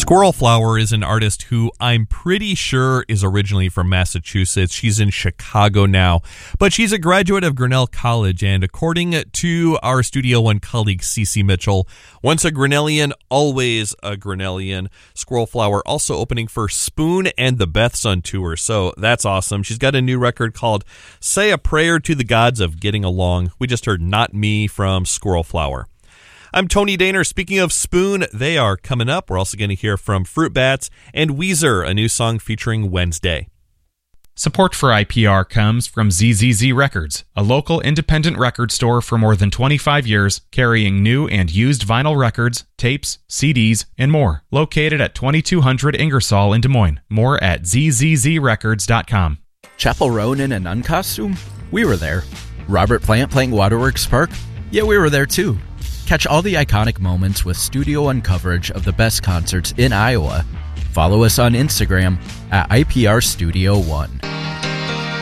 Squirrel Flower is an artist who I'm pretty sure is originally from Massachusetts. She's in Chicago now, but she's a graduate of Grinnell College, and according to our Studio One colleague Cece Mitchell, once a Grinnellian, always a Grinnellian. Squirrel Flower also opening for Spoon and the Beths on tour, so that's awesome. She's got a new record called Say a Prayer to the Gods of Getting Along. We just heard Not Me from Squirrel Flower. I'm Tony Daner. Speaking of Spoon, they are coming up. We're also going to hear from Fruit Bats and Weezer, a new song featuring Wednesday. Support for IPR comes from ZZZ Records, a local independent record store for more than 25 years, carrying new and used vinyl records, tapes, CDs, and more. Located at 2200 Ingersoll in Des Moines. More at zzzrecords.com. Chapel Roan in a nun costume? We were there. Robert Plant playing Waterworks Park? Yeah, we were there too. Catch all the iconic moments with Studio One coverage of the best concerts in Iowa. Follow us on Instagram at IPR Studio One.